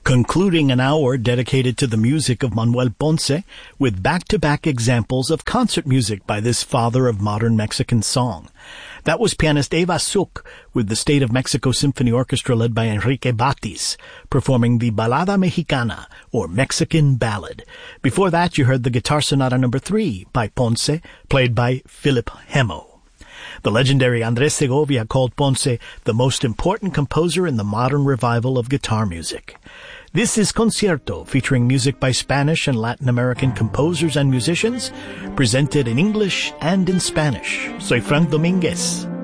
concluding an hour dedicated to the music of Manuel Ponce with back-to-back examples of concert music by this father of modern Mexican song. That was pianist Eva Suk with the State of Mexico Symphony Orchestra led by Enrique Batis, performing the Balada Mexicana, or Mexican Ballad. Before that, you heard the Guitar Sonata No. 3 by Ponce, played by Philip Hemo. The legendary Andres Segovia called Ponce the most important composer in the modern revival of guitar music. This is Concierto, featuring music by Spanish and Latin American composers and musicians, presented in English and in Spanish. Soy Frank Dominguez.